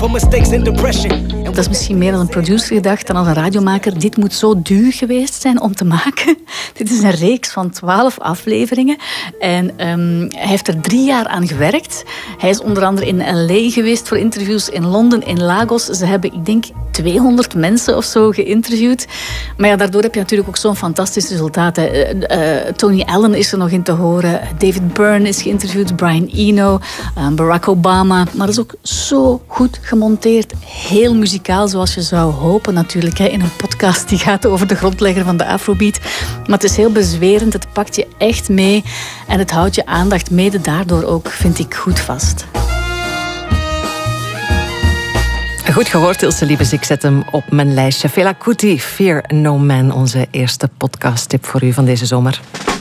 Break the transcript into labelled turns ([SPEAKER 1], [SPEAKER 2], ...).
[SPEAKER 1] for mistakes and depression.
[SPEAKER 2] Dat is misschien meer als een producer gedacht dan als een radiomaker. Dit moet zo duur geweest zijn om te maken. Dit is een reeks van 12 afleveringen. En hij heeft er 3 jaar aan gewerkt. Hij is onder andere in LA geweest voor interviews, in Londen, in Lagos. Ze hebben, ik denk, 200 mensen of zo geïnterviewd. Maar ja, daardoor heb je natuurlijk ook zo'n fantastisch resultaat. Tony Allen is er nog in te horen. David Byrne is geïnterviewd. Brian Eno. Barack Obama. Maar dat is ook zo goed gemonteerd. Heel muzikaal, zoals je zou hopen natuurlijk. In een podcast die gaat over de grondlegger van de Afrobeat. Maar het is heel bezwerend. Het pakt je echt mee. En het houdt je aandacht mede daardoor ook, vind ik, goed vast.
[SPEAKER 3] Goed gehoord, Ilse Liebes. Ik zet hem op mijn lijstje. Fela Kuti, Fear No Man, onze eerste podcasttip voor u van deze zomer.